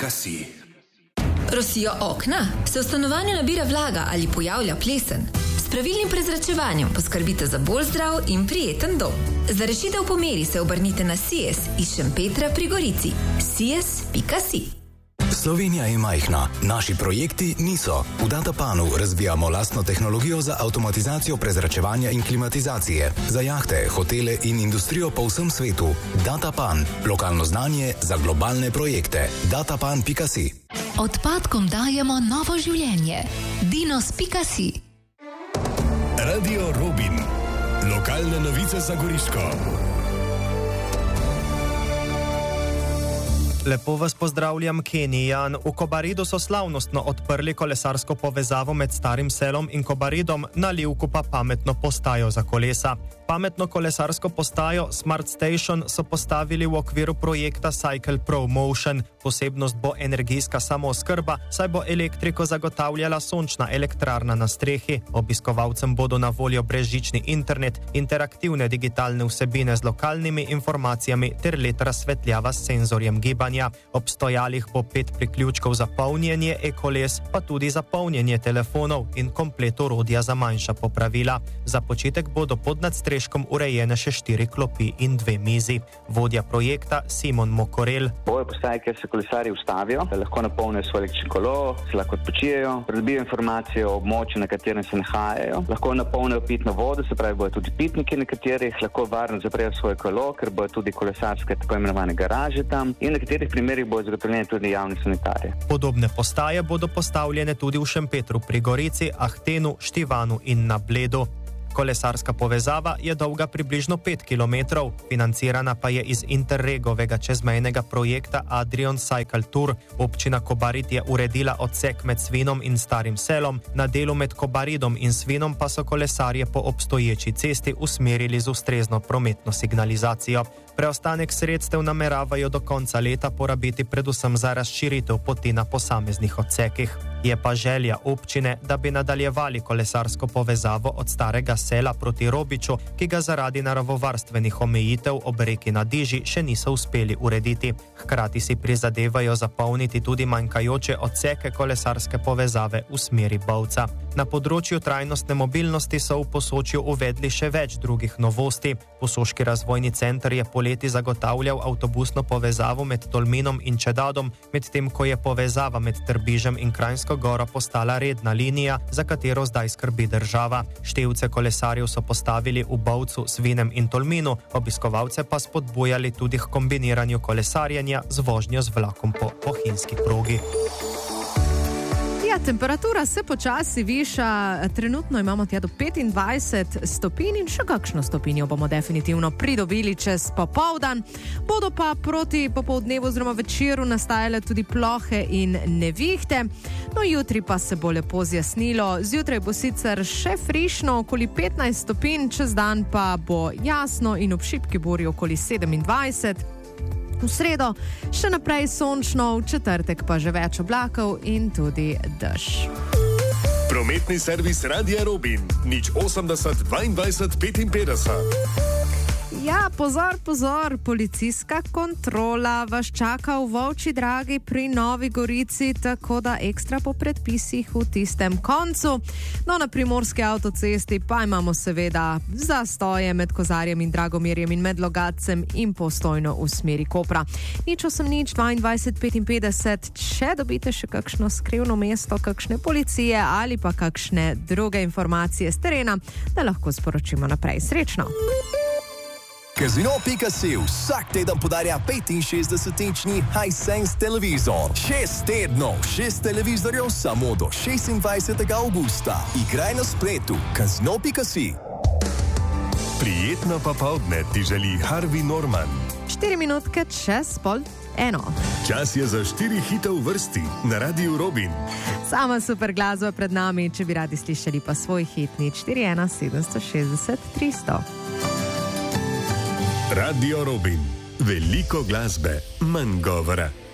Rossia.si. Rosijo okna? Se v stanovanju nabira vlaga ali pojavlja plesen? S pravilnim prezračevanjem poskrbite za bolj zdrav in prijeten dom. Za rešitev po meri se obrnite na SIES iz Šempetra pri Gorici. SIES.si. Slovenija je majhna, naši projekti niso. V Datapanu razvijamo lastno tehnologijo za avtomatizacijo prezračevanja in klimatizacije, za jahte, hotele in industrijo po vsem svetu. Datapan, lokalno znanje za globalne projekte. Datapan.si. Odpadkom dajemo novo življenje. Dinos.si. Radio Robin. Lokalne novice za Goriško. Lepo vas pozdravljam, Kenijan. V Kobaridu so slavnostno odprli kolesarsko povezavo med Starim selom in Kobaridom, na Livku pa pametno postajo za kolesa. Pametno kolesarsko postajo Smart Station so postavili v okviru projekta Cycle Promotion. Posebnost bo energijska samooskrba, saj bo elektriko zagotavljala sončna elektrarna na strehi. Obiskovalcem bodo na voljo brezžični internet, interaktivne digitalne vsebine z lokalnimi informacijami ter LED razsvetljava s senzorjem gibanja. Obstojalih bo 5 priključkov za polnjenje e-koles, pa tudi za polnjenje telefonov in komplet orodja za manjša popravila. Za počitek bodo pod nadstreškom urejene še 4 klopi in 2 mizi. Vodja projekta Simon Mokorel. Bojo postaje, kjer se kolesarji ustavijo, da lahko napolnijo svoje električno kolo, se lahko odpočijejo, pridobijo informacije o območju, na katerem se nahajajo, lahko napolnijo pitno vodo, se pravi, bojo tudi pitniki nekaterih, lahko varno zaprejo svoje kolo, ker bojo tudi kolesarske tako imenovane garaže tam in na katerih primerih bojo zagotovljene tudi javne sanitarije. Podobne postaje bodo postavljene tudi v Šempetru pri Gorici, Ahtenu, Štivanu in na Bledu. Kolesarska povezava je dolga približno 5 km, financirana pa je iz Interregovega čezmejnega projekta Adrian Cycle Tour. Občina Kobarid je uredila odsek med Svinom in Starim selom, na delu med Kobaridom in Svinom pa so kolesarje po obstoječi cesti usmerili z ustrezno prometno signalizacijo. Preostanek sredstev nameravajo do konca leta porabiti predvsem za razširitev poti na posameznih odsekih. Je pa želja občine, da bi nadaljevali kolesarsko povezavo od Starega sela proti Robiču, ki ga zaradi naravovarstvenih omejitev ob reki Nadiži še niso uspeli urediti. Hkrati si prizadevajo zapolniti tudi manjkajoče odseke kolesarske povezave v smeri Bovca. Na področju trajnostne mobilnosti so v Posočju uvedli še več drugih novosti. Posoški razvojni center je poleti zagotavljal avtobusno povezavo med Tolminom in Čedadom, medtem ko je povezava med Trbižem in Kranjsko Goro postala redna linija, za katero zdaj skrbi država. Števce kolesarjev so postavili v Bovcu, Svinem in Tolminu, obiskovalce pa spodbujali tudi k kombiniranju kolesarjenja z vožnjo z vlakom po bohinjski progi. Temperatura se počasi viša, trenutno imamo tja do 25 stopinj in še kakšno stopinjo bomo definitivno pridobili čez popoldan. Bodo pa proti popoldnevu oziroma večeru nastajale tudi plohe in nevihte. No, jutri pa se bo lepo zjasnilo. Zjutraj bo sicer še frišno, okoli 15 stopinj, čez dan pa bo jasno in ob šibki burji okoli 27. V sredo še naprej sončno, v četrtek pa že več oblakov in tudi dež. Prometni servis Radia Robin, 080 22 55. Ja, pozor, policijska kontrola vas čaka v Volčji Dragi pri Novi Gorici, tako da ekstra po predpisih v tistem koncu. No, na primorski avtocesti pa imamo seveda zastoje med Kozarjem in Dragomirjem in med Logatcem in Postojno v smeri Kopra. 080 22 55, če dobite še kakšno skrivno mesto, kakšne policije ali pa kakšne druge informacije z terena, da lahko sporočimo naprej. Srečno! Casino.si vsak teden podarja 65-inčni Hisense televizor. 6 tednov, 6 televizorjev samo do 26. augusta. Igraj na spletu. Casino.si. Prijetno popoldne ti želi Harvey Norman. 4 minutke čez 12:30. Čas je za 4 hite v vrsti na Radiu Robin. Sama super glasba pred nami, če bi radi slišali pa svoj hit, 041 760 300. Radio Robin. Veliko glasbe, manj govora.